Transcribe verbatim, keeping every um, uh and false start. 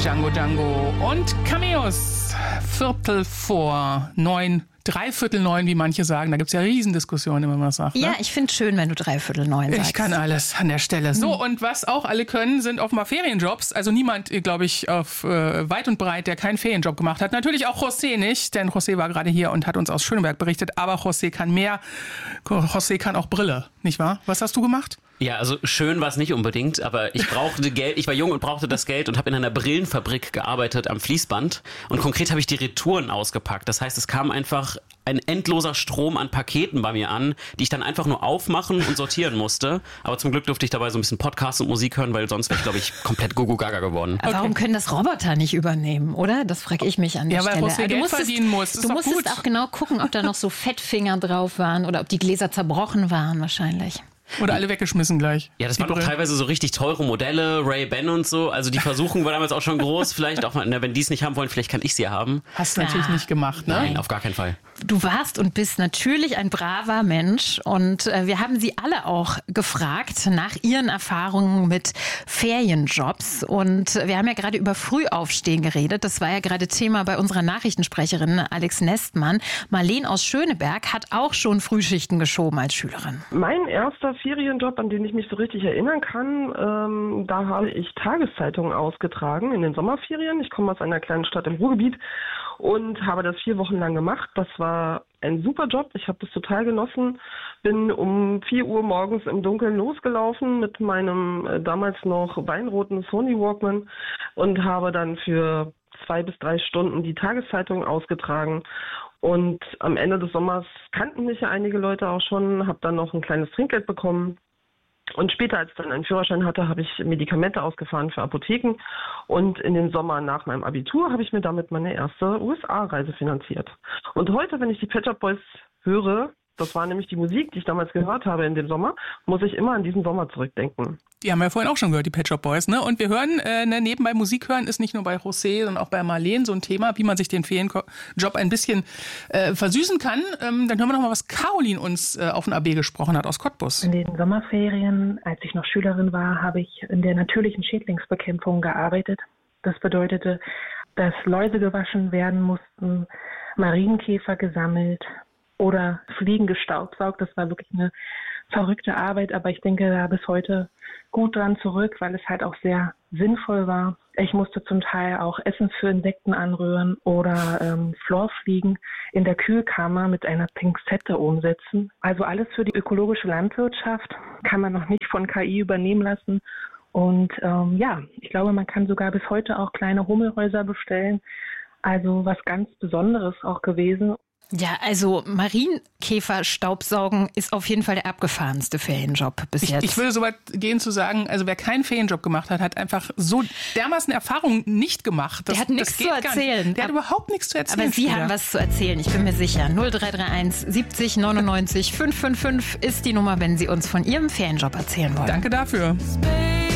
Django Django und Cameos. Viertel vor neun, dreiviertel neun, wie manche sagen. Da gibt es ja Riesendiskussionen, immer was sagt. Ne? Ja, ich finde es schön, wenn du dreiviertel neun sagst. Ich kann alles an der Stelle. So, und was auch alle können, sind offenbar Ferienjobs. Also niemand, glaube ich, auf äh, weit und breit, der keinen Ferienjob gemacht hat. Natürlich auch José nicht, denn José war gerade hier und hat uns aus Schöneberg berichtet. Aber José kann mehr. José kann auch Brille, nicht wahr? Was hast du gemacht? Ja, also schön war es nicht unbedingt, aber ich brauchte Geld, ich war jung und brauchte das Geld und habe in einer Brillenfabrik gearbeitet am Fließband und konkret habe ich die Retouren ausgepackt. Das heißt, es kam einfach ein endloser Strom an Paketen bei mir an, die ich dann einfach nur aufmachen und sortieren musste. Aber zum Glück durfte ich dabei so ein bisschen Podcast und Musik hören, weil sonst wäre ich, glaube ich, komplett Gugu-Gaga geworden. Aber warum können das Roboter nicht übernehmen, oder? Das frage ich mich an der ja, Stelle. Ja, weil José Geld musstest, verdienen muss. Du musstest gut. auch genau gucken, ob da noch so Fettfinger drauf waren oder ob die Gläser zerbrochen waren wahrscheinlich. Oder alle weggeschmissen gleich. Ja, das waren doch teilweise so richtig teure Modelle, Ray-Ban und so. Also die Versuchung war damals auch schon groß. Vielleicht auch mal, na, wenn die es nicht haben wollen, vielleicht kann ich sie haben. Hast du ja. natürlich nicht gemacht, ne? Nein, auf gar keinen Fall. Du warst und bist natürlich ein braver Mensch. Und äh, wir haben Sie alle auch gefragt nach Ihren Erfahrungen mit Ferienjobs. Und wir haben ja gerade über Frühaufstehen geredet. Das war ja gerade Thema bei unserer Nachrichtensprecherin Alex Nestmann. Marlene aus Schöneberg hat auch schon Frühschichten geschoben als Schülerin. Mein erster Ferienjob, an den ich mich so richtig erinnern kann, ähm, da habe ich Tageszeitungen ausgetragen in den Sommerferien. Ich komme aus einer kleinen Stadt im Ruhrgebiet und habe das vier Wochen lang gemacht. Das war ein super Job. Ich habe das total genossen. Bin um vier Uhr morgens im Dunkeln losgelaufen mit meinem äh, damals noch weinroten Sony Walkman und habe dann für zwei bis drei Stunden die Tageszeitung ausgetragen. Und am Ende des Sommers kannten mich ja einige Leute auch schon, habe dann noch ein kleines Trinkgeld bekommen. Und später, als ich dann einen Führerschein hatte, habe ich Medikamente ausgefahren für Apotheken. Und in den Sommer nach meinem Abitur habe ich mir damit meine erste U S A-Reise finanziert. Und heute, wenn ich die Pet Shop Boys höre, das war nämlich die Musik, die ich damals gehört habe in dem Sommer, muss ich immer an diesen Sommer zurückdenken. Die haben wir ja vorhin auch schon gehört, die Pet Shop Boys, ne? Und wir hören, äh, ne, nebenbei Musik hören ist nicht nur bei José, sondern auch bei Marlene so ein Thema, wie man sich den Ferienjob ein bisschen äh, versüßen kann. Ähm, dann hören wir noch mal, was Caroline uns äh, auf den A B gesprochen hat aus Cottbus. In den Sommerferien, als ich noch Schülerin war, habe ich in der natürlichen Schädlingsbekämpfung gearbeitet. Das bedeutete, dass Läuse gewaschen werden mussten, Marienkäfer gesammelt oder Fliegen gestaubsaugt. Das war wirklich eine verrückte Arbeit, aber ich denke da bis heute gut dran zurück, weil es halt auch sehr sinnvoll war. Ich musste zum Teil auch Essen für Insekten anrühren oder ähm, Florfliegen in der Kühlkammer mit einer Pinzette umsetzen. Also alles für die ökologische Landwirtschaft kann man noch nicht von K I übernehmen lassen. Und ähm, ja, ich glaube, man kann sogar bis heute auch kleine Hummelhäuser bestellen. Also was ganz Besonderes auch gewesen. Ja, also Marienkäfer-Staubsaugen ist auf jeden Fall der abgefahrenste Ferienjob bis ich, jetzt. Ich würde so weit gehen zu sagen, also wer keinen Ferienjob gemacht hat, hat einfach so dermaßen Erfahrungen nicht gemacht. Das, der hat nichts zu erzählen. Der hat überhaupt nichts zu erzählen. Aber Sie Spieler. haben was zu erzählen, ich bin mir sicher. null drei drei eins siebzig neunundneunzig fünfhundertfünfundfünfzig ist die Nummer, wenn Sie uns von Ihrem Ferienjob erzählen wollen. Danke dafür.